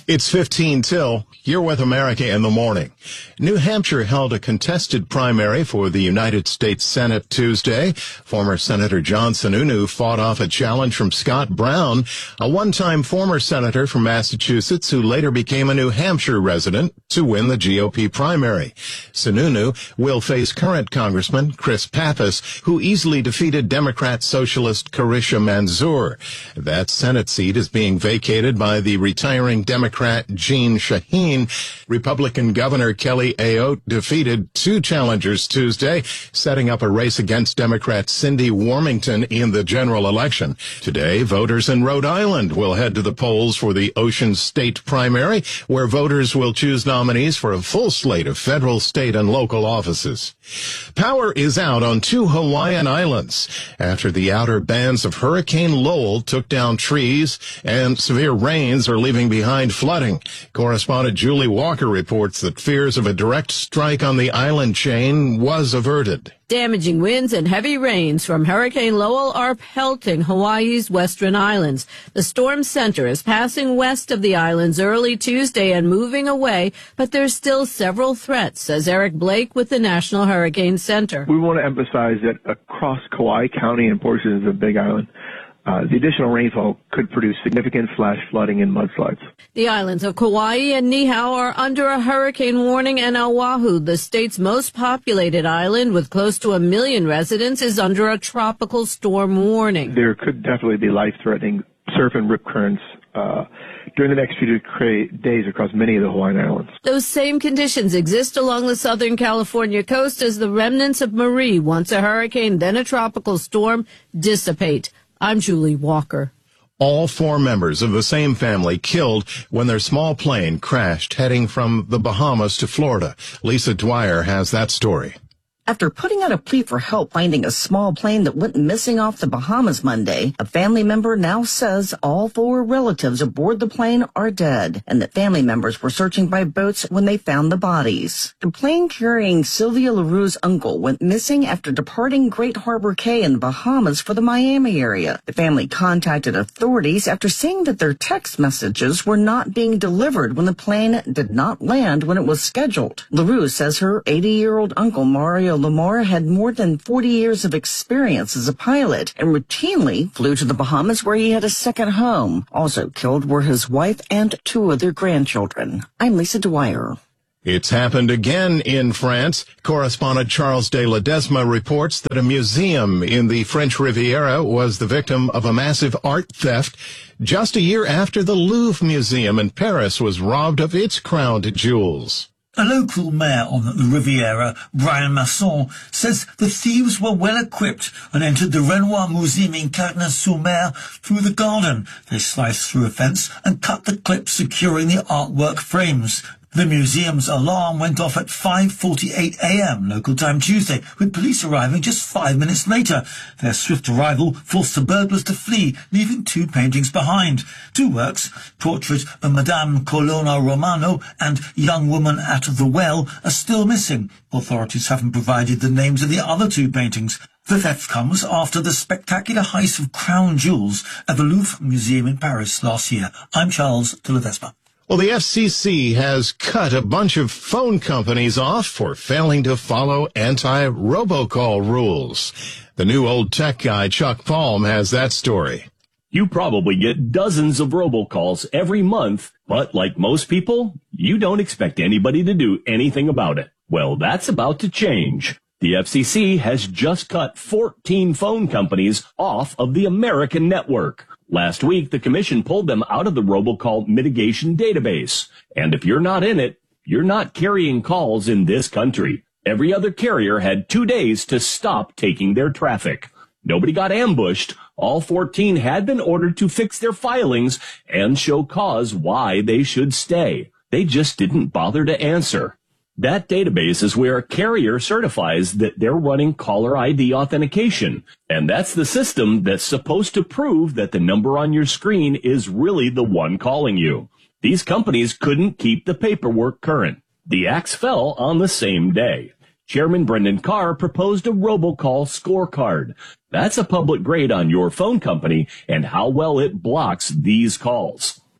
It's 15 till. You're with America in the morning. New Hampshire held a contested primary for the United States Senate Tuesday. Former Senator John Sununu fought off a challenge from Scott Brown, a one-time former senator from Massachusetts who later became a New Hampshire resident, to win the GOP primary. Sununu will face current Congressman Chris Pappas, who easily defeated Democrat socialist Carisha Manzoor. That Senate seat is being vacated by the retiring Democrat Jeanne Shaheen. Republican Governor Kelly Ayotte defeated two challengers Tuesday, setting up a race against Democrat Cindy Warmington in the general election. Today, voters in Rhode Island will head to the polls for the Ocean State primary, where voters will choose nominees for a full slate of federal, state, and local offices. Power is out on two Hawaiian islands after the outer bands of Hurricane Lowell took down trees and severe rains are leaving behind flooding. Correspondent Julie Walker reports that fears of a direct strike on the island chain was averted. Damaging winds and heavy rains from Hurricane Lowell are pelting Hawaii's western islands. The storm center is passing west of the islands early Tuesday and moving away, but there's still several threats, says Eric Blake with the National Hurricane Center. We want to emphasize that across Kauai County and portions of Big Island, the additional rainfall could produce significant flash flooding and mudslides. The islands of Kauai and Niihau are under a hurricane warning, and Oahu, the state's most populated island with close to 1 million residents, is under a tropical storm warning. There could definitely be life-threatening surf and rip currents during the next few days across many of the Hawaiian Islands. Those same conditions exist along the Southern California coast as the remnants of Marie, once a hurricane, then a tropical storm, dissipate. I'm Julie Walker. All four members of the same family killed when their small plane crashed heading from the Bahamas to Florida. Lisa Dwyer has that story. After putting out a plea for help finding a small plane that went missing off the Bahamas Monday, a family member now says all four relatives aboard the plane are dead and that family members were searching by boats when they found the bodies. The plane carrying Sylvia LaRue's uncle went missing after departing Great Harbor Cay in the Bahamas for the Miami area. The family contacted authorities after seeing that their text messages were not being delivered when the plane did not land when it was scheduled. LaRue says her 80-year-old uncle, Mario Lamar, had more than 40 years of experience as a pilot and routinely flew to the Bahamas where he had a second home. Also killed were his wife and two of their grandchildren. I'm Lisa Dwyer. It's happened again in France. Correspondent Charles de Ledesma reports that a museum in the French Riviera was the victim of a massive art theft just a year after the Louvre Museum in Paris was robbed of its crowned jewels. A local mayor on the Riviera, Brian Masson, says the thieves were well equipped and entered the Renoir Museum in Carignan-sur-Mer through the garden. They sliced through a fence and cut the clips securing the artwork frames. The museum's alarm went off at 5:48 a.m. local time Tuesday, with police arriving just 5 minutes later. Their swift arrival forced the burglars to flee, leaving two paintings behind. Two works, Portrait of Madame Colonna Romano and Young Woman at the Well, are still missing. Authorities haven't provided the names of the other two paintings. The theft comes after the spectacular heist of crown jewels at the Louvre Museum in Paris last year. I'm Charles de Ledesma. Well, the FCC has cut a bunch of phone companies off for failing to follow anti-robocall rules. The new old tech guy, Chuck Palm, has that story. You probably get dozens of robocalls every month, but like most people, you don't expect anybody to do anything about it. Well, that's about to change. The FCC has just cut 14 phone companies off of the American network. Last week, the commission pulled them out of the robocall mitigation database. And if you're not in it, you're not carrying calls in this country. Every other carrier had 2 days to stop taking their traffic. Nobody got ambushed. All 14 had been ordered to fix their filings and show cause why they should stay. They just didn't bother to answer. That database is where a carrier certifies that they're running caller ID authentication. And that's the system that's supposed to prove that the number on your screen is really the one calling you. These companies couldn't keep the paperwork current. The axe fell on the same day. Chairman Brendan Carr proposed a robocall scorecard. That's a public grade on your phone company and how well it blocks these calls.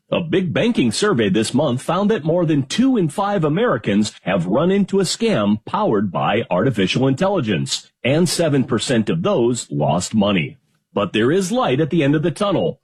A big banking survey this month found that more than 2 in 5 Americans have run into a scam powered by artificial intelligence, and 7% of those lost money. But there is light at the end of the tunnel.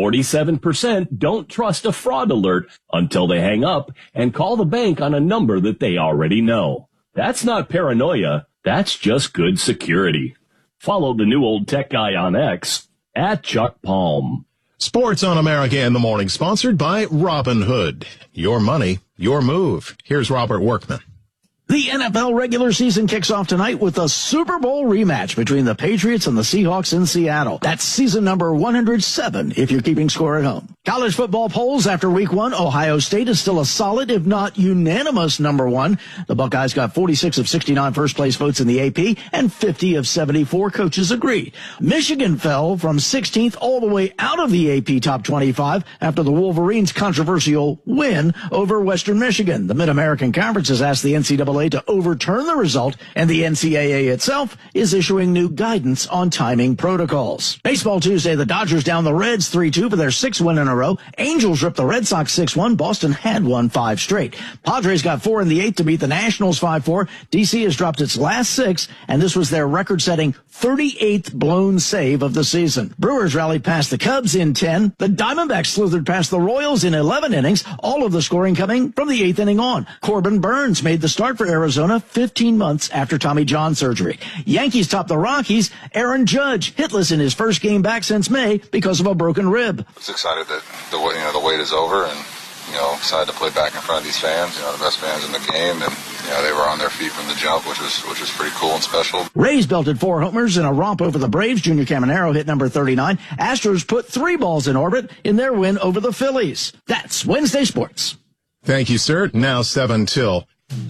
47% don't trust a fraud alert until they hang up and call the bank on a number that they already know. That's not paranoia. That's just good security. Follow the new old tech guy on X at Chuck Palm. Sports on America in the Morning, sponsored by Robinhood. Your money, your move. Here's Robert Workman. The NFL regular season kicks off tonight with a Super Bowl rematch between the Patriots and the Seahawks in Seattle. That's season number 107 if you're keeping score at home. College football polls after week 1, Ohio State is still a solid, if not unanimous, number 1. The Buckeyes got 46 of 69 first place votes in the AP, and 50 of 74 coaches agree. Michigan fell from 16th all the way out of the AP top 25 after the Wolverines' controversial win over Western Michigan. The Mid-American Conference has asked the NCAA to overturn the result, and the NCAA itself is issuing new guidance on timing protocols. Baseball Tuesday, the Dodgers down the Reds 3-2 for their 6th win in a row. Angels ripped the Red Sox 6-1. Boston had won 5 straight. Padres got 4 in the 8th to beat the Nationals 5-4. DC has dropped its last 6, and this was their record-setting 38th blown save of the season. Brewers rallied past the Cubs in 10. The Diamondbacks slithered past the Royals in 11 innings, all of the scoring coming from the 8th inning on. Corbin Burns made the start for Arizona 15 months after Tommy John surgery. Yankees topped the Rockies. Aaron Judge hitless in his first game back since May because of a broken rib. I was excited that the wait is over, and excited to play back in front of these fans, the best fans in the game, and they were on their feet from the jump, which was pretty cool and special. Rays belted 4 homers in a romp over the Braves. Junior Caminero hit number 39. Astros put 3 balls in orbit in their win over the Phillies. That's Wednesday Sports. Thank you, sir. Now 7 till.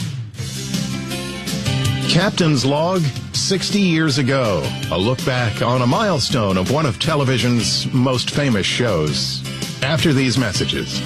Captain's Log, 60 years ago. A look back on a milestone of one of television's most famous shows. After these messages.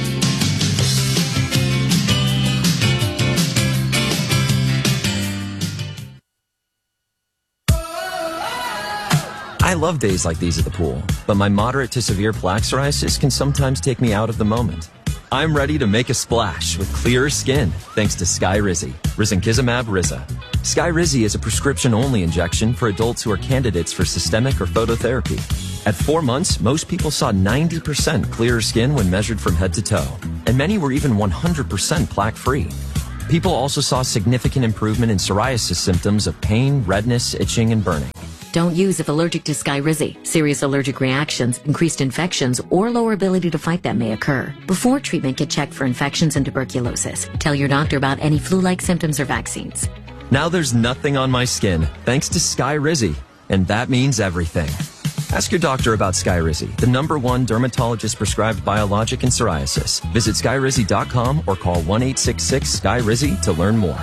I love days like these at the pool, but my moderate to severe plaque psoriasis can sometimes take me out of the moment. I'm ready to make a splash with clearer skin thanks to Skyrizi, risankizumab Riza. Skyrizi is a prescription-only injection for adults who are candidates for systemic or phototherapy. At 4 months, most people saw 90% clearer skin when measured from head to toe, and many were even 100% plaque-free. People also saw significant improvement in psoriasis symptoms of pain, redness, itching, and burning. Don't use if allergic to Skyrizi. Serious allergic reactions, increased infections, or lower ability to fight them may occur. Before treatment, get checked for infections and tuberculosis. Tell your doctor about any flu-like symptoms or vaccines. Now there's nothing on my skin thanks to Skyrizi, and that means everything. Ask your doctor about Skyrizi, the #1 dermatologist-prescribed biologic in psoriasis. Visit Skyrizi.com or call 1-866-SKYRIZI to learn more.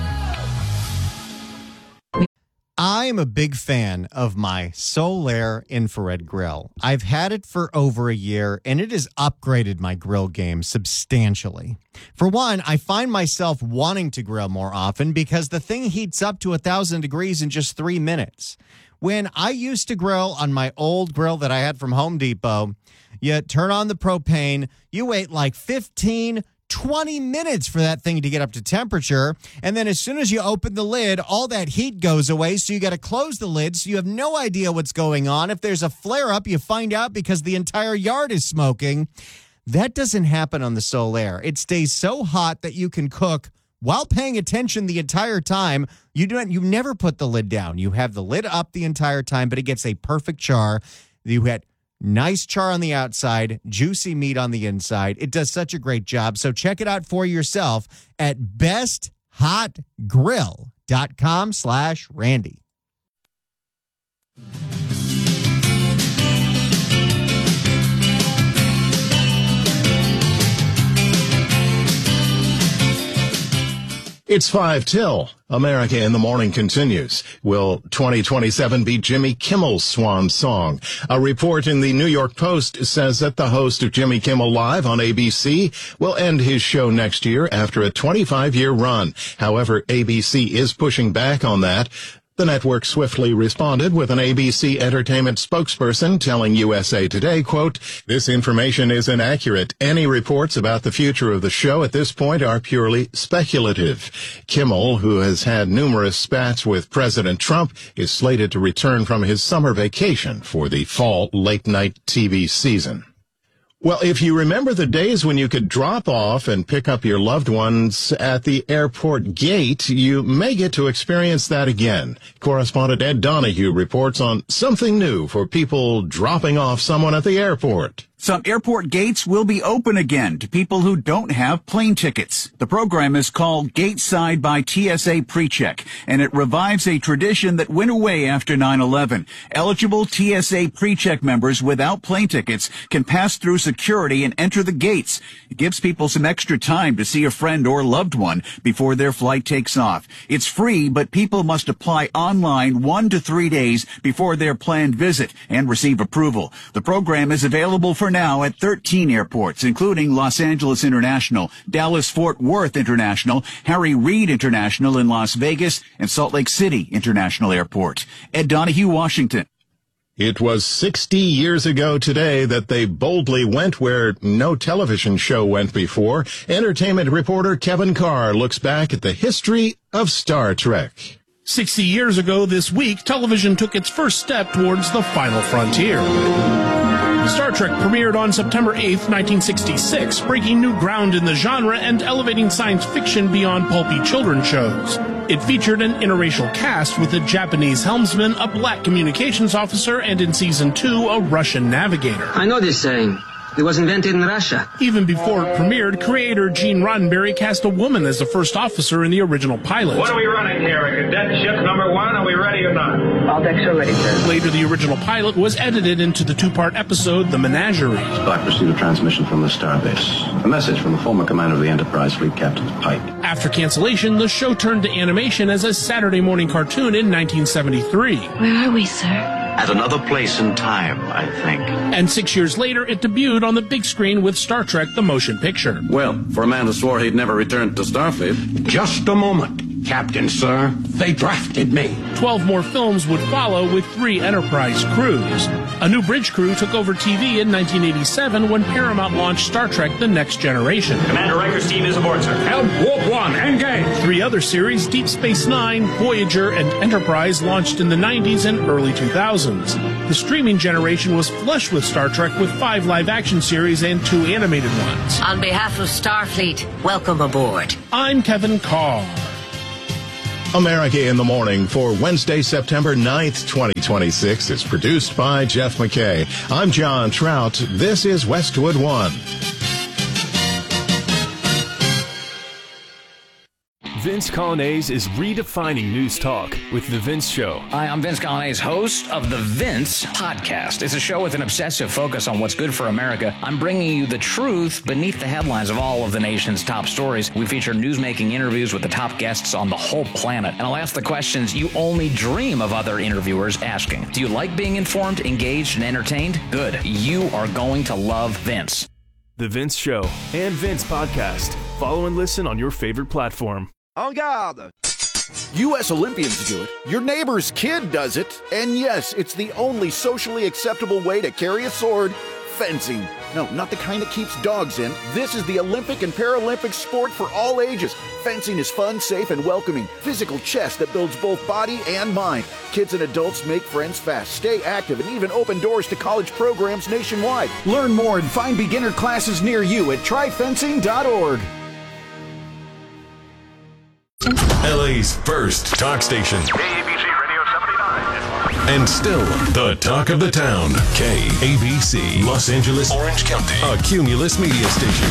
I'm a big fan of my Solaire infrared grill. I've had it for over a year, and it has upgraded my grill game substantially. For one, I find myself wanting to grill more often because the thing heats up to 1,000 degrees in just 3 minutes. When I used to grill on my old grill that I had from Home Depot, you turn on the propane, you wait like 20 minutes for that thing to get up to temperature. And then as soon as you open the lid, all that heat goes away. So you got to close the lid. So you have no idea what's going on. If there's a flare up, you find out because the entire yard is smoking. That doesn't happen on the Solaire. It stays so hot that you can cook while paying attention the entire time. You never put the lid down. You have the lid up the entire time, but it gets a perfect char. You get nice char on the outside, juicy meat on the inside. It does such a great job. So check it out for yourself at besthotgrill.com/Randy. It's 5 till. America in the Morning continues. Will 2027 be Jimmy Kimmel's swan song? A report in the New York Post says that the host of Jimmy Kimmel Live on ABC will end his show next year after a 25-year run. However, ABC is pushing back on that. The network swiftly responded with an ABC Entertainment spokesperson telling USA Today, quote, "This information is inaccurate. Any reports about the future of the show at this point are purely speculative." Kimmel, who has had numerous spats with President Trump, is slated to return from his summer vacation for the fall late-night TV season. Well, if you remember the days when you could drop off and pick up your loved ones at the airport gate, you may get to experience that again. Correspondent Ed Donahue reports on something new for people dropping off someone at the airport. Some airport gates will be open again to people who don't have plane tickets. The program is called Gateside by TSA PreCheck, and it revives a tradition that went away after 9/11. Eligible TSA PreCheck members without plane tickets can pass through security and enter the gates. It gives people some extra time to see a friend or loved one before their flight takes off. It's free, but people must apply online 1 to 3 days before their planned visit and receive approval. The program is available for now at 13 airports, including Los Angeles International, Dallas-Fort Worth International, Harry Reid International in Las Vegas, and Salt Lake City International Airport. Ed Donahue, Washington. It was 60 years ago today that they boldly went where no television show went before. Entertainment reporter Kevin Carr looks back at the history of Star Trek. 60 years ago this week, television took its first step towards the final frontier. Star Trek premiered on September 8, 1966, breaking new ground in the genre and elevating science fiction beyond pulpy children's shows. It featured an interracial cast with a Japanese helmsman, a black communications officer, and in Season 2, a Russian navigator. I know this saying. It was invented in Russia. Even before it premiered, creator Gene Roddenberry cast a woman as the first officer in the original pilot. What are we running here? A cadet ship number 1? Are we ready or not? All decks are ready, sir. Later, the original pilot was edited into the two-part episode, The Menagerie. Spock received a transmission from the starbase. A message from the former commander of the Enterprise fleet, Captain Pike. After cancellation, the show turned to animation as a Saturday morning cartoon in 1973. Where are we, sir? At another place in time, I think. And 6 years later, it debuted on the big screen with Star Trek: The Motion Picture. Well, for a man who swore he'd never return to Starfleet. Just a moment, Captain, sir. They drafted me. 12 more films would follow with 3 Enterprise crews. A new bridge crew took over TV in 1987 when Paramount launched Star Trek: The Next Generation. Commander Riker's team is aboard, sir. Help Warp 1, engage! 3 other series, Deep Space Nine, Voyager, and Enterprise, launched in the 90s and early 2000s. The streaming generation was flush with Star Trek with 5 live-action series and 2 animated ones. On behalf of Starfleet, welcome aboard. I'm Kevin Carr. America in the Morning for Wednesday, September 9th, 2026 is produced by Jeff McKay. I'm John Trout. This is Westwood One. Vince Coglianese is redefining news talk with The Vince Show. Hi, I'm Vince Coglianese, host of The Vince Podcast. It's a show with an obsessive focus on what's good for America. I'm bringing you the truth beneath the headlines of all of the nation's top stories. We feature news-making interviews with the top guests on the whole planet. And I'll ask the questions you only dream of other interviewers asking. Do you like being informed, engaged, and entertained? Good. You are going to love Vince. The Vince Show and Vince Podcast. Follow and listen on your favorite platform. En garde! U.S. Olympians do it, your neighbor's kid does it, and yes, it's the only socially acceptable way to carry a sword, fencing. No, not the kind that keeps dogs in. This is the Olympic and Paralympic sport for all ages. Fencing is fun, safe, and welcoming. Physical chess that builds both body and mind. Kids and adults make friends fast, stay active, and even open doors to college programs nationwide. Learn more and find beginner classes near you at tryfencing.org. LA's first talk station. KABC Radio 79. And still the talk of the town. KABC, Los Angeles, Orange County. A Cumulus media station.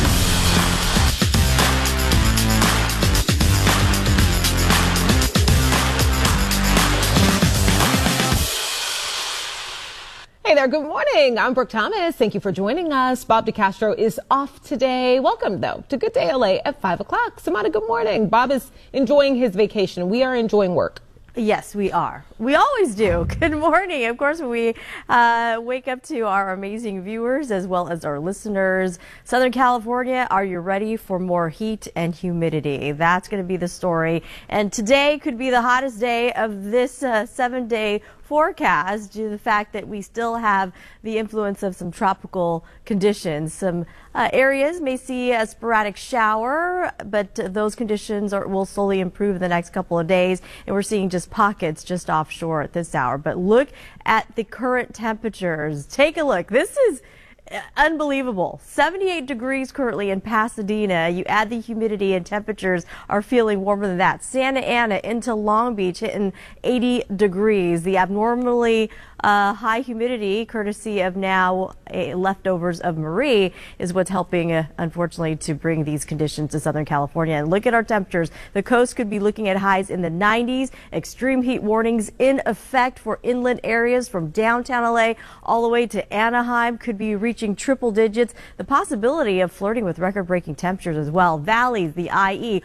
Hey there, good morning. I'm Brooke Thomas. Thank you for joining us. Bob DeCastro is off today. Welcome, though, to Good Day LA at 5 o'clock. Samana, good morning. Bob is enjoying his vacation. We are enjoying work. Yes, we are. We always do. Good morning. Of course, we wake up to our amazing viewers as well as our listeners. Southern California, are you ready for more heat and humidity? That's going to be the story. And today could be the hottest day of this 7-day forecast due to the fact that we still have the influence of some tropical conditions. Some areas may see a sporadic shower, but those conditions will slowly improve in the next couple of days. And we're seeing just pockets just offshore at this hour. But look at the current temperatures. Take a look. This is unbelievable. 78 degrees currently in Pasadena. You add the humidity and temperatures are feeling warmer than that. Santa Ana into Long Beach hitting 80 degrees. The abnormally high humidity, courtesy of now leftovers of Marie, is what's helping, unfortunately, to bring these conditions to Southern California. And look at our temperatures. The coast could be looking at highs in the 90s. Extreme heat warnings in effect for inland areas from downtown LA all the way to Anaheim. Could be reaching triple digits. The possibility of flirting with record-breaking temperatures as well. Valleys, the IE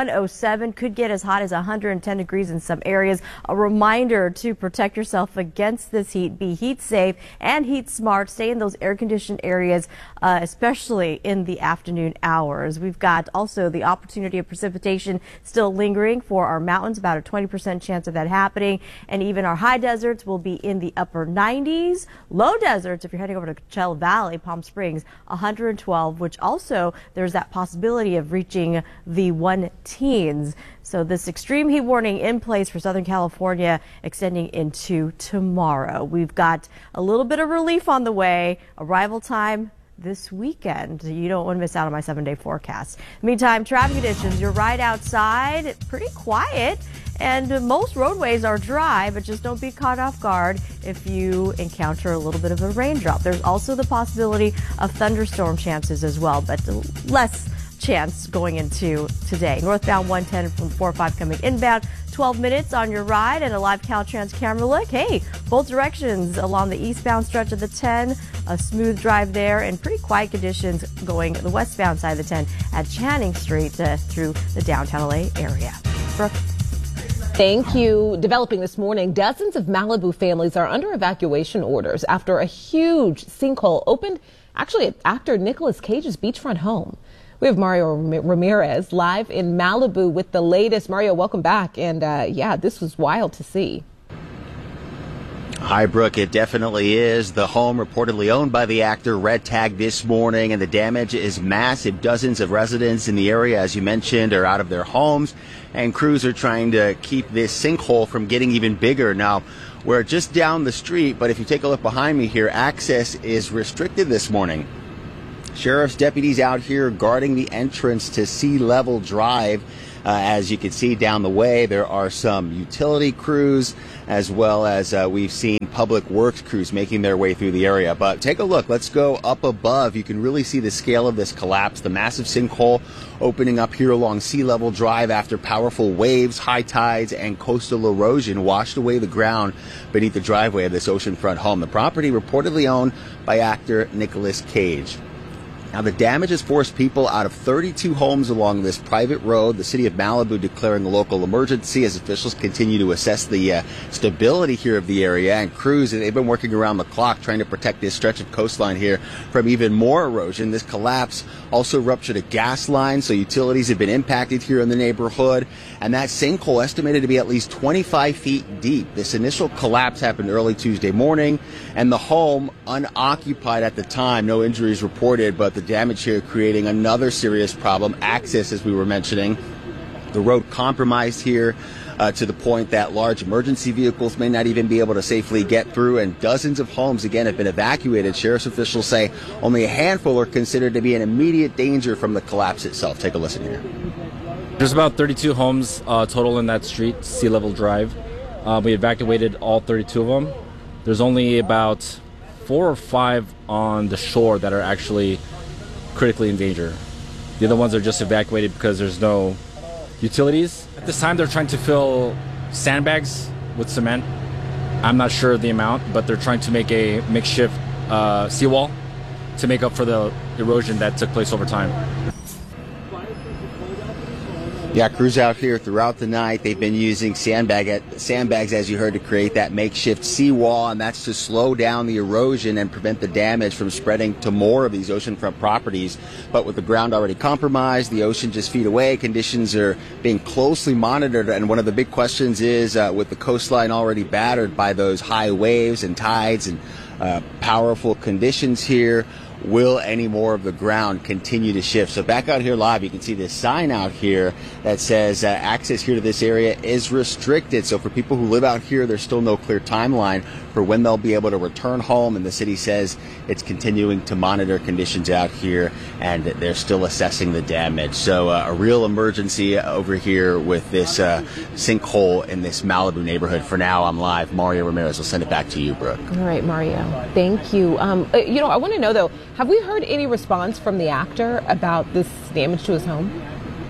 107 could get as hot as 110 degrees in some areas. A reminder to protect yourself against this heat. Be heat safe and heat smart. Stay in those air-conditioned areas, especially in the afternoon hours. We've got also the opportunity of precipitation still lingering for our mountains, about a 20% chance of that happening. And even our high deserts will be in the upper 90s. Low deserts, if you're heading over to Coachella Valley, Palm Springs, 112, which also there's that possibility of reaching the 110s. So this extreme heat warning in place for Southern California extending into tomorrow. We've got a little bit of relief on the way. Arrival time this weekend. You don't want to miss out on my 7-day forecast. Meantime, traffic conditions, you're right outside, pretty quiet, and most roadways are dry, but just don't be caught off guard if you encounter a little bit of a raindrop. There's also the possibility of thunderstorm chances as well, but less chance going into today. Northbound 110 from 405 coming inbound. 12 minutes on your ride and a live Caltrans camera look. Hey, both directions along the eastbound stretch of the 10. A smooth drive there and pretty quiet conditions going the westbound side of the 10 at Channing Street through the downtown LA area. Brooke. Thank you. Developing this morning, dozens of Malibu families are under evacuation orders after a huge sinkhole opened actually at actor Nicolas Cage's beachfront home. We have Mario Ramirez live in Malibu with the latest. Mario, welcome back. And yeah, this was wild to see. Hi, Brooke. It definitely is. The home reportedly owned by the actor red tagged this morning, and the damage is massive. Dozens of residents in the area, as you mentioned, are out of their homes, and crews are trying to keep this sinkhole from getting even bigger. Now, we're just down the street, but if you take a look behind me here, access is restricted this morning. Sheriff's deputies out here guarding the entrance to Sea Level Drive. As you can see down the way, there are some utility crews as well as we've seen public works crews making their way through the area. But take a look. Let's go up above. You can really see the scale of this collapse. The massive sinkhole opening up here along Sea Level Drive after powerful waves, high tides, and coastal erosion washed away the ground beneath the driveway of this oceanfront home. The property reportedly owned by actor Nicolas Cage. Now, the damage has forced people out of 32 homes along this private road. The city of Malibu declaring a local emergency as officials continue to assess the stability here of the area. And crews, they've been working around the clock trying to protect this stretch of coastline here from even more erosion. This collapse also ruptured a gas line, so utilities have been impacted here in the neighborhood. And that sinkhole estimated to be at least 25 feet deep. This initial collapse happened early Tuesday morning, and the home unoccupied at the time. No injuries reported, but the damage here creating another serious problem. Access, as we were mentioning, the road compromised here to the point that large emergency vehicles may not even be able to safely get through, and dozens of homes again have been evacuated. Sheriff's officials say only a handful are considered to be in immediate danger from the collapse itself. Take a listen here. There's about 32 homes total in that street, Sea Level Drive. We evacuated all 32 of them. There's only about 4 or 5 on the shore that are actually critically in danger. The other ones are just evacuated because there's no utilities. At this time, they're trying to fill sandbags with cement. I'm not sure of the amount, but they're trying to make a makeshift seawall to make up for the erosion that took place over time. Yeah, crews out here throughout the night. They've been using sandbags, as you heard, to create that makeshift seawall, and that's to slow down the erosion and prevent the damage from spreading to more of these oceanfront properties. But with the ground already compromised, the ocean just feet away, conditions are being closely monitored. And one of the big questions is, with the coastline already battered by those high waves and tides and powerful conditions here, will any more of the ground continue to shift? So back out here live, you can see this sign out here that says access here to this area is restricted. So for people who live out here, there's still no clear timeline for when they'll be able to return home. And the city says it's continuing to monitor conditions out here, and they're still assessing the damage. So a real emergency over here with this sinkhole in this Malibu neighborhood. For now, I'm live. Mario Ramirez will send it back to you, Brooke. All right, Mario. Thank you. I want to know, though, have we heard any response from the actor about this damage to his home?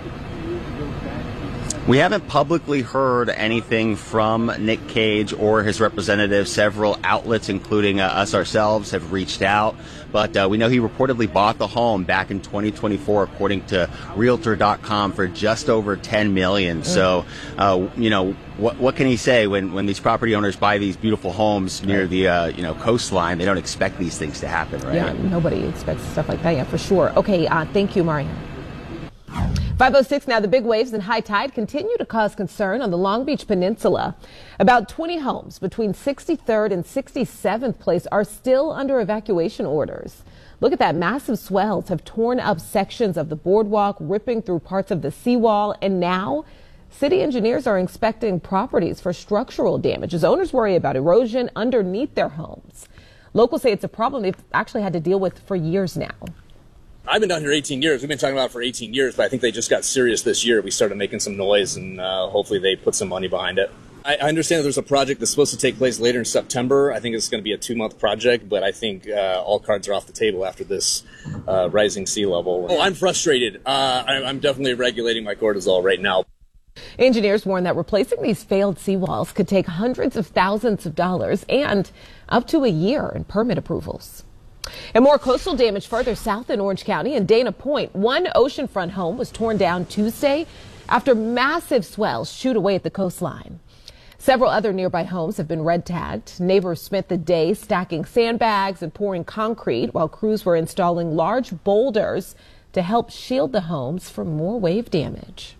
We haven't publicly heard anything from Nick Cage or his representatives. Several outlets, including us ourselves, have reached out. But we know he reportedly bought the home back in 2024, according to Realtor.com, for just over $10 million. So, what can he say when these property owners buy these beautiful homes near the coastline? They don't expect these things to happen, right? Yeah, nobody expects stuff like that. Yeah, for sure. Okay, thank you, Mario. 5:06 now. The big waves and high tide continue to cause concern on the Long Beach Peninsula. About 20 homes between 63rd and 67th Place are still under evacuation orders. Look at that. Massive swells have torn up sections of the boardwalk, ripping through parts of the seawall. And now city engineers are inspecting properties for structural damage as owners worry about erosion underneath their homes. Locals say it's a problem they've actually had to deal with for years now. I've been down here 18 years. We've been talking about it for 18 years, but I think they just got serious this year. We started making some noise, and hopefully they put some money behind it. I understand that there's a project that's supposed to take place later in September. I think it's going to be a 2-month project, but I think all cards are off the table after this rising sea level. Oh, I'm frustrated. I'm definitely regulating my cortisol right now. Engineers warn that replacing these failed seawalls could take hundreds of thousands of dollars and up to a year in permit approvals. And more coastal damage further south in Orange County. In Dana Point, one oceanfront home was torn down Tuesday after massive swells chewed away at the coastline. Several other nearby homes have been red tagged. Neighbors spent the day stacking sandbags and pouring concrete while crews were installing large boulders to help shield the homes from more wave damage.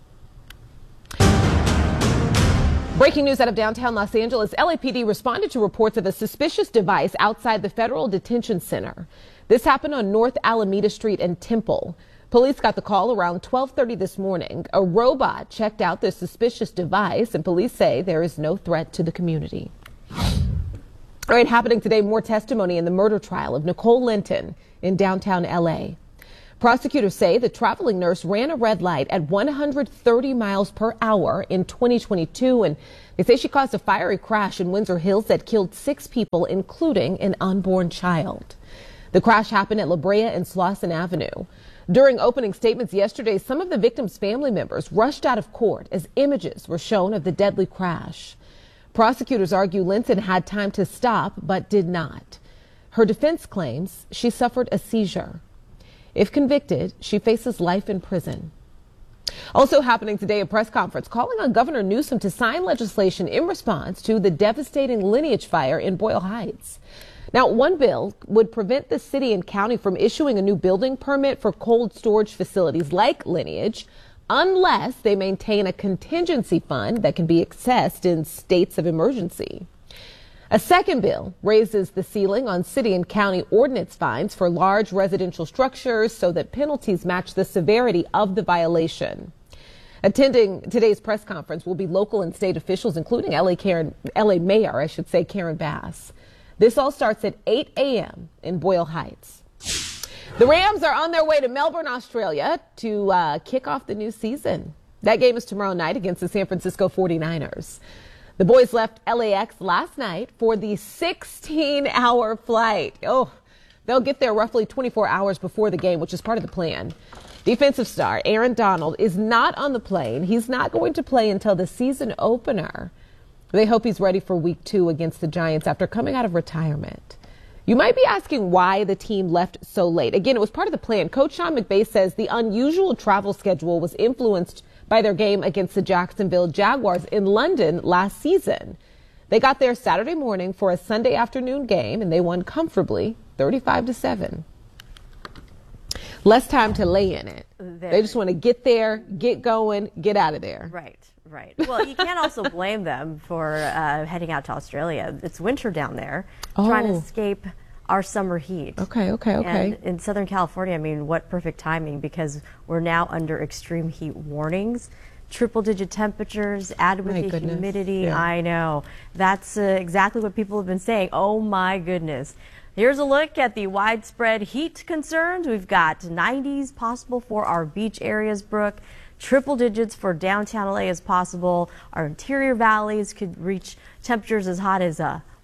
Breaking news out of downtown Los Angeles. LAPD responded to reports of a suspicious device outside the Federal Detention Center. This happened on North Alameda Street and Temple. Police got the call around 12:30 this morning. A robot checked out the suspicious device, and police say there is no threat to the community. All right, happening today, more testimony in the murder trial of Nicole Linton in downtown LA. Prosecutors say the traveling nurse ran a red light at 130 miles per hour in 2022, and they say she caused a fiery crash in Windsor Hills that killed 6 people, including an unborn child. The crash happened at La Brea and Slauson Avenue. During opening statements yesterday, some of the victims' family members rushed out of court as images were shown of the deadly crash. Prosecutors argue Linton had time to stop, but did not. Her defense claims she suffered a seizure. If convicted, she faces life in prison. Also happening today, a press conference calling on Governor Newsom to sign legislation in response to the devastating Lineage fire in Boyle Heights. Now, one bill would prevent the city and county from issuing a new building permit for cold storage facilities like Lineage unless they maintain a contingency fund that can be accessed in states of emergency. A second bill raises the ceiling on city and county ordinance fines for large residential structures so that penalties match the severity of the violation. Attending today's press conference will be local and state officials, including LA Mayor Karen Bass. This all starts at 8 a.m. in Boyle Heights. The Rams are on their way to Melbourne, Australia to kick off the new season. That game is tomorrow night against the San Francisco 49ers. The boys left LAX last night for the 16-hour flight. Oh, they'll get there roughly 24 hours before the game, which is part of the plan. Defensive star Aaron Donald is not on the plane. He's not going to play until the season opener. They hope he's ready for week 2 against the Giants after coming out of retirement. You might be asking why the team left so late. Again, it was part of the plan. Coach Sean McVay says the unusual travel schedule was influenced by their game against the Jacksonville Jaguars in London last season. They got there Saturday morning for a Sunday afternoon game, and they won comfortably 35-7. Less time to lay in it. They just want to get there, get going, get out of there. Right. Well, you can't also blame them for heading out to Australia. It's winter down there, trying to escape our summer heat. Okay. And in Southern California, I mean, what perfect timing, because we're now under extreme heat warnings. Triple-digit temperatures, added with the humidity. Yeah. I know. That's exactly what people have been saying. Oh, my goodness. Here's a look at the widespread heat concerns. We've got 90s possible for our beach areas, Brooke. Triple digits for downtown LA as possible. Our interior valleys could reach temperatures as hot as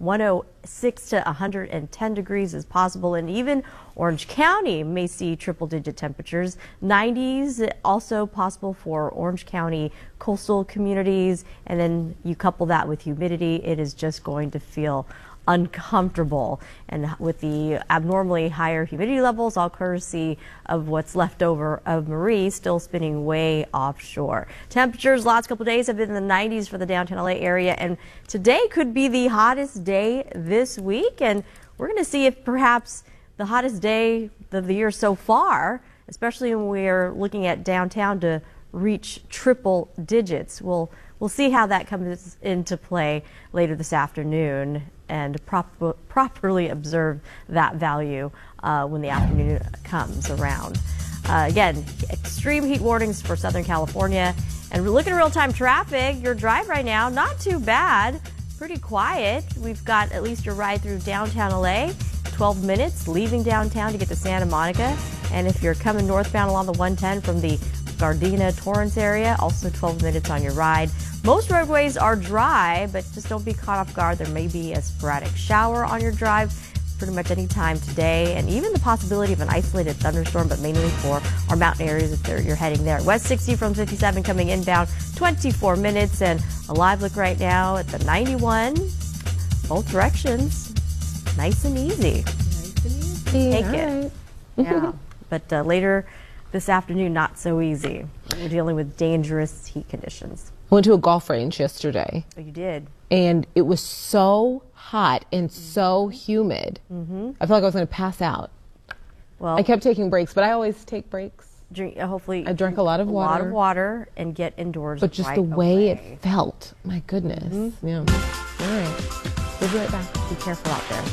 106 to 110 degrees as possible. And even Orange County may see triple digit temperatures. 90s also possible for Orange County coastal communities. And then you couple that with humidity, it is just going to feel uncomfortable, and with the abnormally higher humidity levels, all courtesy of what's left over of Marie still spinning way offshore. Temperatures last couple of days have been in the 90s for the downtown LA area, and today could be the hottest day this week, and we're going to see if perhaps the hottest day of the year so far, especially when we're looking at downtown, to reach triple digits. We'll see how that comes into play later this afternoon and properly observe that value when the afternoon comes around. Again, extreme heat warnings for Southern California. And we're looking at real-time traffic. Your drive right now, not too bad, pretty quiet. We've got at least your ride through downtown LA, 12 minutes leaving downtown to get to Santa Monica. And if you're coming northbound along the 110 from the Gardena Torrance area, also 12 minutes on your ride. Most roadways are dry, but just don't be caught off guard. There may be a sporadic shower on your drive pretty much any time today, and even the possibility of an isolated thunderstorm, but mainly for our mountain areas if you're heading there. West 60 from 57 coming inbound, 24 minutes, and a live look right now at the 91. Both directions, nice and easy. Take it. Yeah, but later this afternoon, not so easy. We're dealing with dangerous heat conditions. I went to a golf range yesterday. Oh, you did? And it was so hot and so humid. I felt like I was going to pass out. Well, I kept taking breaks, but I always take breaks. Hopefully, I drank a lot of water. And get indoors. But just right the way away. it felt, my goodness. Yeah. All right. We'll be right back. Be careful out there.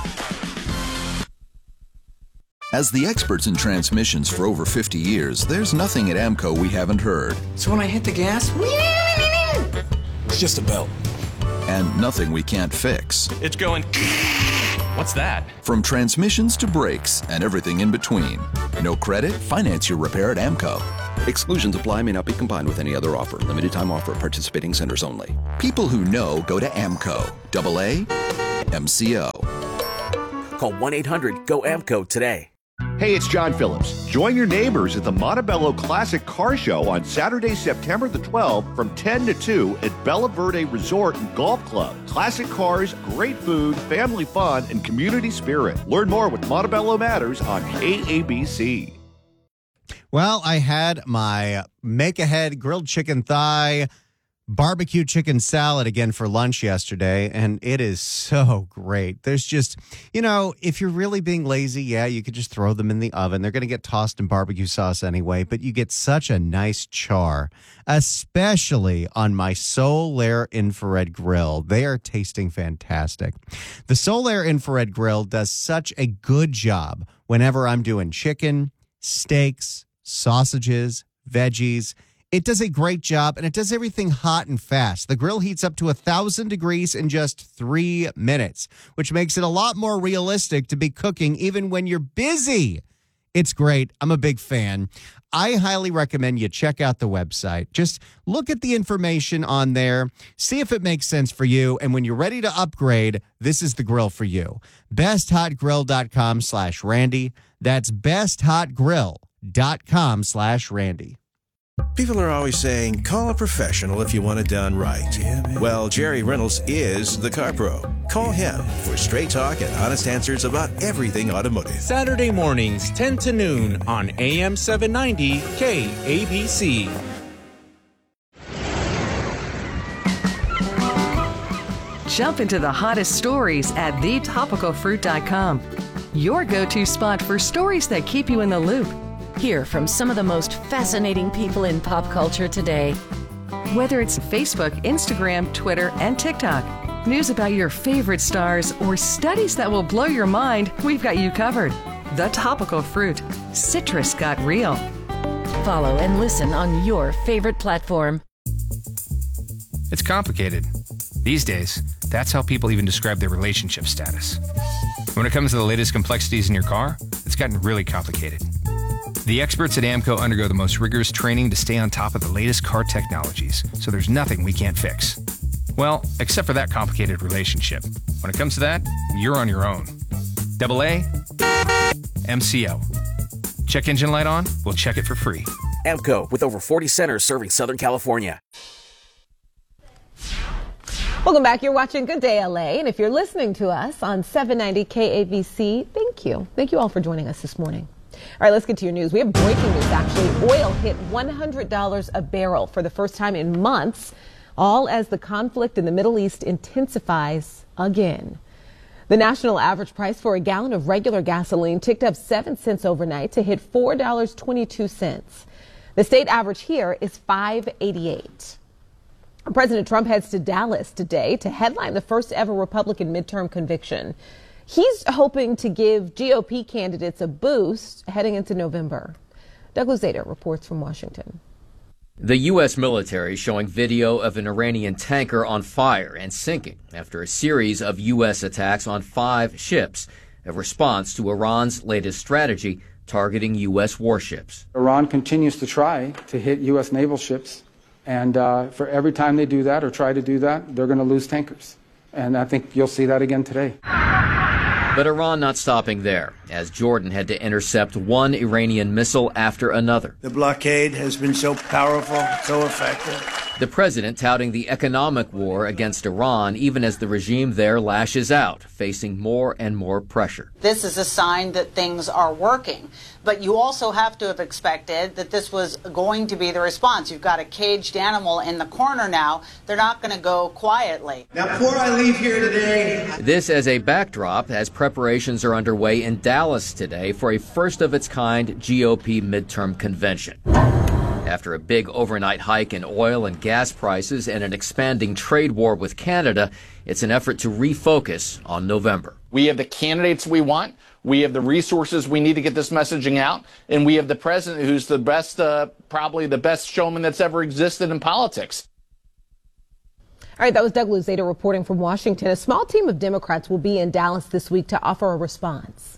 As the experts in transmissions for over 50 years, there's nothing at AMCO we haven't heard. So when I hit the gas, it's just a belt. And nothing we can't fix. It's going. What's that? From transmissions to brakes and everything in between. No credit? Finance your repair at AMCO. Exclusions apply, may not be combined with any other offer. Limited time offer at participating centers only. People who know go to AMCO. AA MCO. Call 1-800-GO-AMCO today. Hey, it's John Phillips. Join your neighbors at the Montebello Classic Car Show on Saturday, September the 12th from 10 to 2 at Bella Verde Resort and Golf Club. Classic cars, great food, family fun, and community spirit. Learn more with Montebello Matters on KABC. Well, I had my make-ahead grilled chicken thigh barbecue chicken salad again for lunch yesterday, and it is so great. There's just, if you're really being lazy, yeah, you could just throw them in the oven. They're going to get tossed in barbecue sauce anyway, but you get such a nice char, especially on my Solaire infrared grill. They are tasting fantastic. The Solaire infrared grill does such a good job whenever I'm doing chicken, steaks, sausages, veggies. It does a great job, and it does everything hot and fast. The grill heats up to 1,000 degrees in just 3 minutes, which makes it a lot more realistic to be cooking even when you're busy. It's great. I'm a big fan. I highly recommend you check out the website. Just look at the information on there, see if it makes sense for you, and when you're ready to upgrade, this is the grill for you. BestHotGrill.com/Randy. That's BestHotGrill.com/Randy. People are always saying, call a professional if you want it done right. Well, Jerry Reynolds is the car pro. Call him for straight talk and honest answers about everything automotive. Saturday mornings, 10 to noon on AM 790 KABC. Jump into the hottest stories at thetopicalfruit.com. Your go-to spot for stories that keep you in the loop. Hear from some of the most fascinating people in pop culture today. Whether it's Facebook, Instagram, Twitter, and TikTok, news about your favorite stars, or studies that will blow your mind, we've got you covered. The Topical Fruit. Citrus got real. Follow and listen on your favorite platform. It's complicated. These days, that's how people even describe their relationship status. When it comes to the latest complexities in your car, it's gotten really complicated. The experts at AAMCO undergo the most rigorous training to stay on top of the latest car technologies, so there's nothing we can't fix. Well, except for that complicated relationship. When it comes to that, you're on your own. AA, MCO. Check engine light on? We'll check it for free. AAMCO, with over 40 centers serving Southern California. Welcome back. You're watching Good Day LA. And if you're listening to us on 790 KABC, thank you. Thank you all for joining us this morning. All right, let's get to your news. We have breaking news, actually. Oil hit $100 a barrel for the first time in months, all as the conflict in the Middle East intensifies again. The national average price for a gallon of regular gasoline ticked up 7 cents overnight to hit $4.22. The state average here is $5.88. President Trump heads to Dallas today to headline the first ever Republican midterm convention. He's hoping to give GOP candidates a boost heading into November. Doug Luzader reports from Washington. The U.S. military showing video of an Iranian tanker on fire and sinking after a series of U.S. attacks on 5 ships, a response to Iran's latest strategy targeting U.S. warships. Iran continues to try to hit U.S. naval ships, and for every time they do that or try to do that, they're going to lose tankers. And I think you'll see that again today. But Iran not stopping there, as Jordan had to intercept one Iranian missile after another. The blockade has been so powerful, so effective. The president touting the economic war against Iran, even as the regime there lashes out, facing more and more pressure. This is a sign that things are working. But you also have to have expected that this was going to be the response. You've got a caged animal in the corner now. They're not going to go quietly. Now, before I leave here today... This as a backdrop as preparations are underway in Dallas today for a first-of-its-kind GOP midterm convention. After a big overnight hike in oil and gas prices and an expanding trade war with Canada, it's an effort to refocus on November. We have the candidates we want. We have the resources we need to get this messaging out. And we have the president who's the best, probably the best showman that's ever existed in politics. All right, that was Doug Luzader reporting from Washington. A small team of Democrats will be in Dallas this week to offer a response.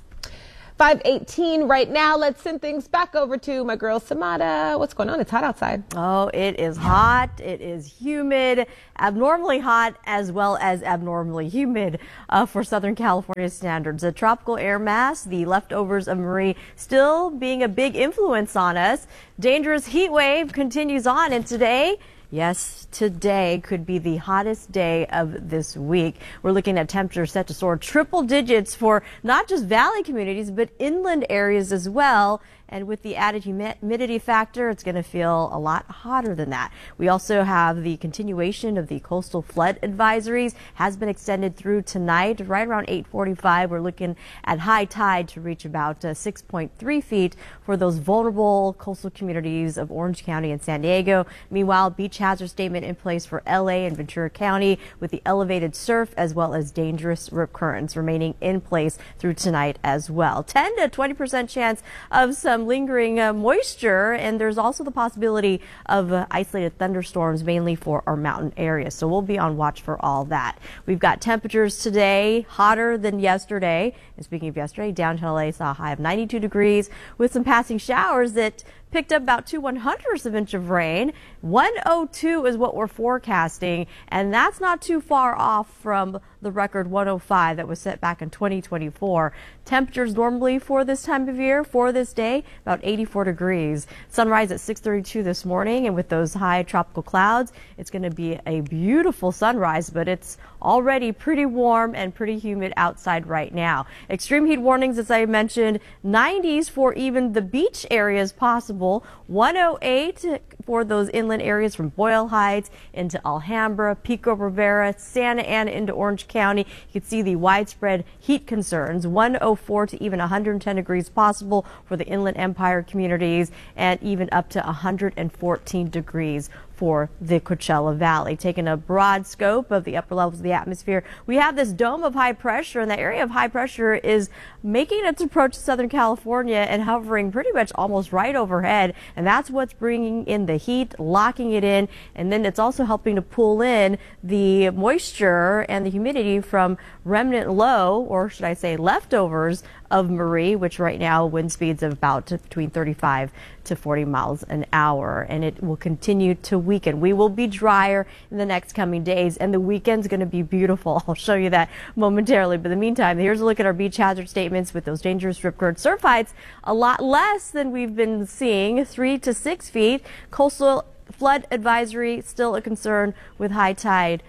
5:18 right now. Let's send things back over to my girl Samada. What's going on? It's hot outside. Oh, it is hot. It is humid, abnormally hot as well as abnormally humid for Southern California standards. A tropical air mass, the leftovers of Marie, still being a big influence on us. Dangerous heat wave continues on, and today, yes, today could be the hottest day of this week. We're looking at temperatures set to soar triple digits for not just valley communities, but inland areas as well. And with the added humidity factor, it's going to feel a lot hotter than that. We also have the continuation of the coastal flood advisories has been extended through tonight. Right around 8:45, we're looking at high tide to reach about 6.3 feet for those vulnerable coastal communities of Orange County and San Diego. Meanwhile, beach hazard statement in place for LA and Ventura County with the elevated surf as well as dangerous rip currents remaining in place through tonight as well. 10 to 20% chance of some lingering moisture, and there's also the possibility of isolated thunderstorms mainly for our mountain areas. So we'll be on watch for all that. We've got temperatures today hotter than yesterday. And speaking of yesterday, downtown LA saw a high of 92 degrees with some passing showers that picked up about 2/100ths of an inch of rain. 102 is what we're forecasting, and that's not too far off from the record 105 that was set back in 2024. Temperatures normally for this time of year, for this day, about 84 degrees. Sunrise at 6:32 this morning, and with those high tropical clouds, it's going to be a beautiful sunrise, but it's already pretty warm and pretty humid outside right now. Extreme heat warnings, as I mentioned, 90s for even the beach areas possible. 108 for those inland areas from Boyle Heights into Alhambra, Pico Rivera, Santa Ana into Orange County. You can see the widespread heat concerns. 104 to even 110 degrees possible for the Inland Empire communities, and even up to 114 degrees for the Coachella Valley. Taking a broad scope of the upper levels of the atmosphere, we have this dome of high pressure, and the area of high pressure is making its approach to Southern California and hovering pretty much almost right overhead, and that's what's bringing in the heat, locking it in, and then it's also helping to pull in the moisture and the humidity from remnant low, or should I say leftovers, of Marie, which right now wind speeds of about between 35 to 40 miles an hour, and it will continue to weaken. We will be drier in the next coming days, and the weekend's going to be beautiful. I'll show you that momentarily, but in the meantime, here's a look at our beach hazard statements with those dangerous ripcord surf heights. A lot less than we've been seeing, 3 to 6 feet. Coastal flood advisory still a concern with high tide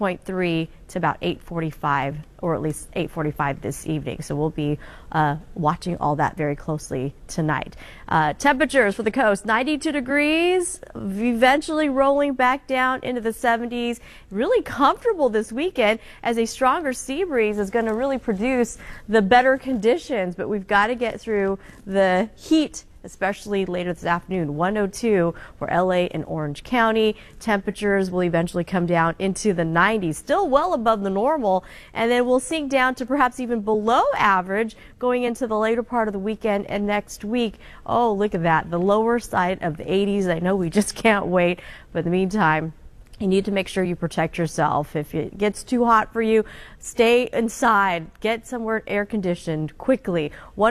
6.3 to about 8:45, or at least 8:45 this evening. So we'll be watching all that very closely tonight. Temperatures for the coast, 92 degrees, eventually rolling back down into the 70s. Really comfortable this weekend, as a stronger sea breeze is going to really produce the better conditions. But we've got to get through the heat, especially later this afternoon. 102 for LA and Orange County. Temperatures will eventually come down into the 90s, still well above the normal, and then we'll sink down to perhaps even below average going into the later part of the weekend and next week. Oh, look at that, the lower side of the 80s. I know we just can't wait, but in the meantime, you need to make sure you protect yourself. If it gets too hot for you, stay inside. Get somewhere air conditioned quickly.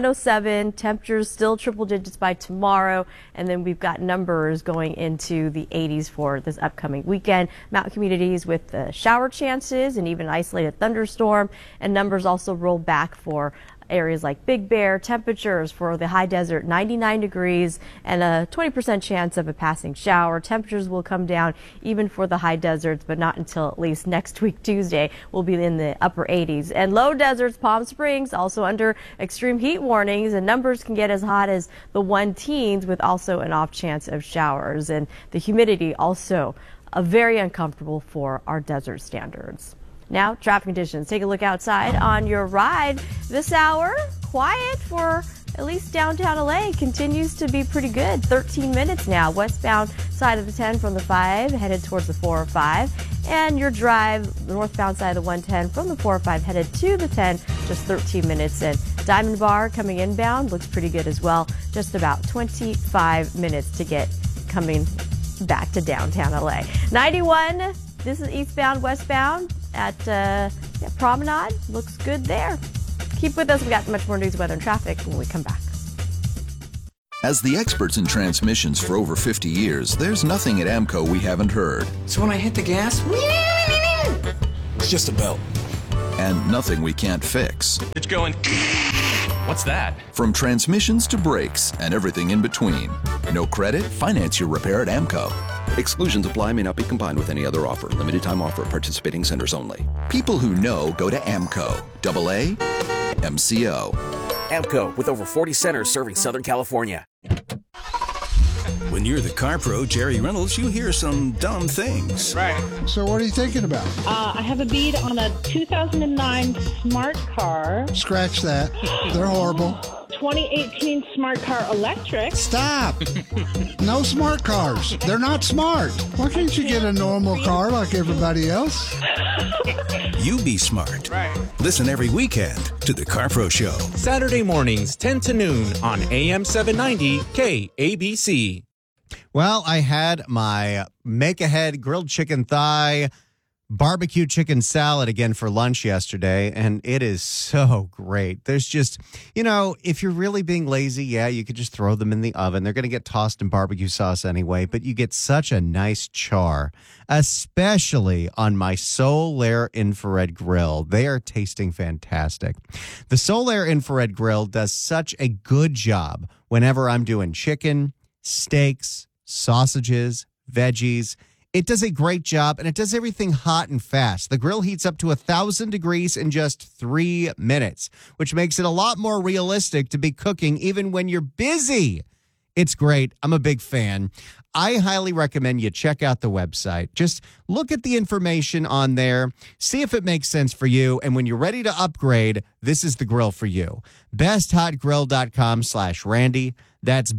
107, temperatures still triple digits by tomorrow. And then we've got numbers going into the 80s for this upcoming weekend. Mountain communities with the shower chances and even isolated thunderstorm. And numbers also roll back for areas like Big Bear. Temperatures for the high desert, 99 degrees and a 20% chance of a passing shower. Temperatures will come down even for the high deserts, but not until at least next week, Tuesday. We'll be in the upper 80s. And low deserts, Palm Springs, also under extreme heat warnings, and numbers can get as hot as the 110s with also an off chance of showers. And the humidity also very uncomfortable for our desert standards. Now, traffic conditions. Take a look outside on your ride. This hour, quiet for at least downtown LA. Continues to be pretty good. 13 minutes now. Westbound side of the 10 from the 5, headed towards the 405. And your drive, the northbound side of the 110 from the 405, headed to the 10, just 13 minutes in. Diamond Bar coming inbound looks pretty good as well. Just about 25 minutes to get coming back to downtown LA. 91, this is eastbound, westbound at Promenade. Looks good there. Keep with us. We got much more news, weather, and traffic when we come back. As the experts in transmissions for over 50 years, there's nothing at AMCO we haven't heard. So when I hit the gas, It's just a belt. And nothing we can't fix. it's going. What's that? From transmissions to brakes and everything in between. No credit? Finance your repair at AMCO. Exclusions apply, may not be combined with any other offer. Limited time offer at participating centers only. People who know go to AMCO. AA MCO. AMCO, with over 40 centers serving Southern California. When you're the car pro, Jerry Reynolds, you hear some dumb things. Right. So what are you thinking about? I have a bid on a 2009 Smart Car. Scratch that. They're horrible. 2018 Smart Car Electric. Stop! No smart cars. They're not smart. Why can't you get a normal car like everybody else? You be smart. Right. Listen every weekend to the Car Pro Show. Saturday mornings, 10 to noon on AM 790 KABC. Well, I had my make-ahead grilled chicken thigh barbecue chicken salad again for lunch yesterday, and it is so great. There's just, if you're really being lazy, yeah, you could just throw them in the oven. They're going to get tossed in barbecue sauce anyway, but you get such a nice char, especially on my Solaire infrared grill. They are tasting fantastic. The Solaire infrared grill does such a good job whenever I'm doing chicken, steaks, sausages, veggies. It does a great job, and it does everything hot and fast. The grill heats up to 1,000 degrees in just 3 minutes, which makes it a lot more realistic to be cooking even when you're busy. It's great. I'm a big fan. I highly recommend you check out the website. Just look at the information on there, see if it makes sense for you, and when you're ready to upgrade, this is the grill for you. BestHotGrill.com/Randy. That's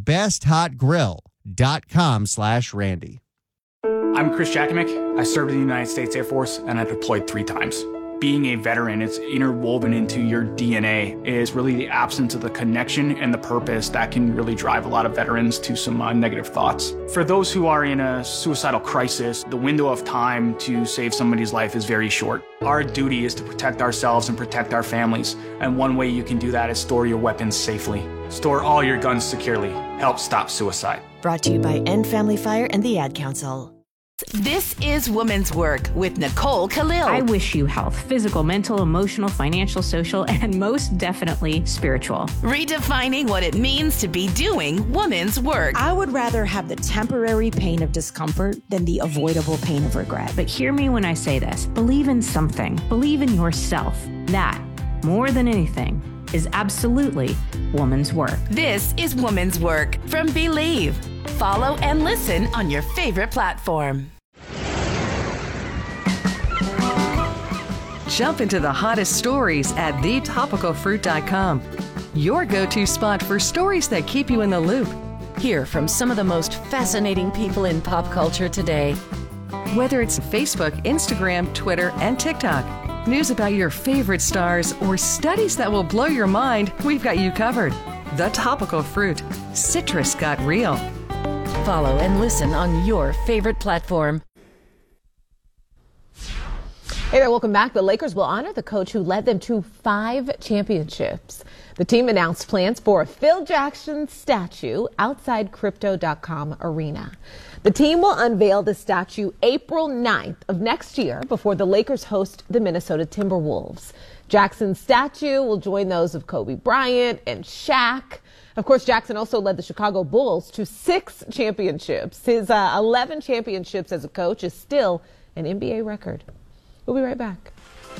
BestHotGrill.com/Randy. I'm Chris Jakimick. I served in the United States Air Force, and I deployed 3 times. Being a veteran, it's interwoven into your DNA, is really the absence of the connection and the purpose that can really drive a lot of veterans to some negative thoughts. For those who are in a suicidal crisis, the window of time to save somebody's life is very short. Our duty is to protect ourselves and protect our families, and one way you can do that is store your weapons safely. Store all your guns securely. Help stop suicide. Brought to you by End Family Fire and the Ad Council. This is Woman's Work with Nicole Khalil. I wish you health, physical, mental, emotional, financial, social, and most definitely spiritual. Redefining what it means to be doing woman's work. I would rather have the temporary pain of discomfort than the avoidable pain of regret. But hear me when I say this. Believe in something. Believe in yourself. That, more than anything, is absolutely woman's work. This is Woman's Work from Believe. Follow and listen on your favorite platform. Jump into the hottest stories at thetopicalfruit.com. Your go-to spot for stories that keep you in the loop. Hear from some of the most fascinating people in pop culture today. Whether it's Facebook, Instagram, Twitter, and TikTok, news about your favorite stars, or studies that will blow your mind, we've got you covered. The Topical Fruit. Citrus got real. Follow and listen on your favorite platform. Hey there, welcome back. The Lakers will honor the coach who led them to 5 championships. The team announced plans for a Phil Jackson statue outside Crypto.com arena. The team will unveil the statue April 9th of next year before the Lakers host the Minnesota Timberwolves. Jackson's statue will join those of Kobe Bryant and Shaq. Of course, Jackson also led the Chicago Bulls to 6 championships. His 11 championships as a coach is still an NBA record. We'll be right back.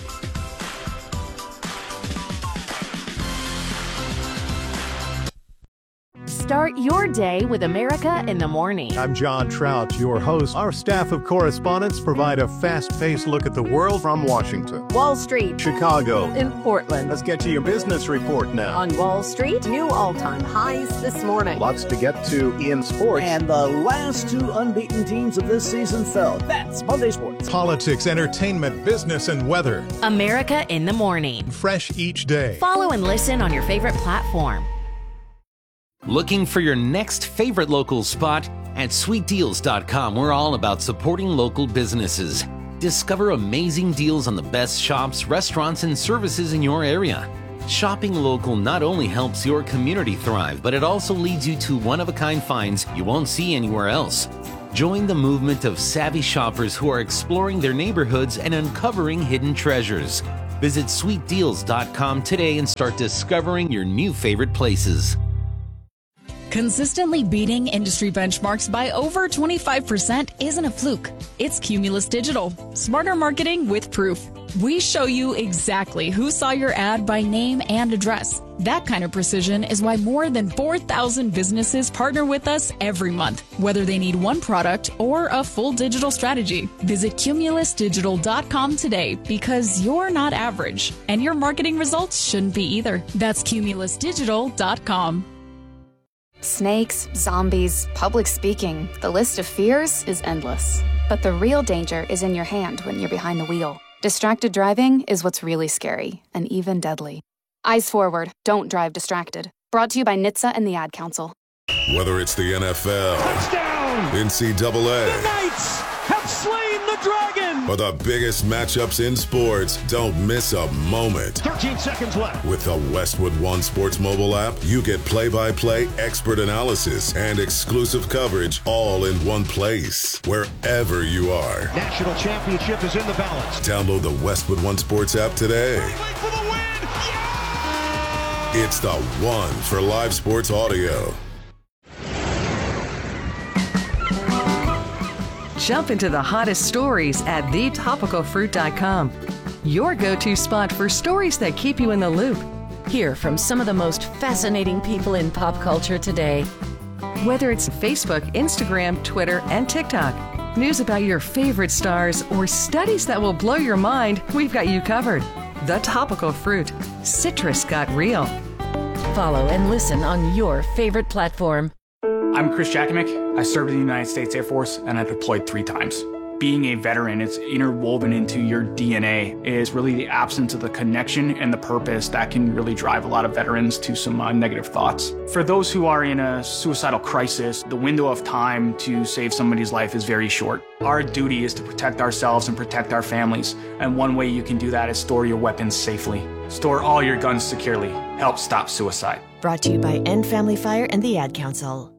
Start your day with America in the Morning. I'm John Trout, your host. Our staff of correspondents provide a fast-paced look at the world from Washington, Wall Street, Chicago, in Portland. Let's get to your business report now. On Wall Street, new all-time highs this morning. Lots to get to in sports. And the last 2 unbeaten teams of this season fell. That's Monday Sports. Politics, entertainment, business, and weather. America in the Morning. Fresh each day. Follow and listen on your favorite platform. Looking for your next favorite local spot? At sweetdeals.com, we're all about supporting local businesses. Discover amazing deals on the best shops, restaurants, and services in your area. Shopping local not only helps your community thrive, but it also leads you to one-of-a-kind finds you won't see anywhere else. Join the movement of savvy shoppers who are exploring their neighborhoods and uncovering hidden treasures. Visit sweetdeals.com today and start discovering your new favorite places. Consistently beating industry benchmarks by over 25% isn't a fluke. It's Cumulus Digital. Smarter marketing with proof. We show you exactly who saw your ad by name and address. That kind of precision is why more than 4,000 businesses partner with us every month, whether they need one product or a full digital strategy. Visit cumulusdigital.com today because you're not average, and your marketing results shouldn't be either. That's cumulusdigital.com. Snakes, zombies, public speaking, the list of fears is endless. But the real danger is in your hand when you're behind the wheel. Distracted driving is what's really scary and even deadly. Eyes forward, don't drive distracted. Brought to you by NHTSA and the Ad Council. Whether it's the NFL, touchdown, NCAA, the Knights have slain the dragon, or the biggest matchups in sports, don't miss a moment. 13 seconds left. With the Westwood One Sports mobile app, you get play-by-play expert analysis and exclusive coverage all in one place, wherever you are. National championship is in the balance. Download the Westwood One Sports app today. For the win! Yeah! It's the one for live sports audio. Jump into the hottest stories at thetopicalfruit.com. Your go-to spot for stories that keep you in the loop. Hear from some of the most fascinating people in pop culture today. Whether it's Facebook, Instagram, Twitter, and TikTok, news about your favorite stars, or studies that will blow your mind, we've got you covered. The Topical Fruit. Citrus got real. Follow and listen on your favorite platform. I'm Chris Jakovic. I served in the United States Air Force and I deployed 3 times. Being a veteran, it's interwoven into your DNA, is really the absence of the connection and the purpose that can really drive a lot of veterans to some negative thoughts. For those who are in a suicidal crisis, the window of time to save somebody's life is very short. Our duty is to protect ourselves and protect our families, and one way you can do that is store your weapons safely. Store all your guns securely. Help stop suicide. Brought to you by End Family Fire and the Ad Council.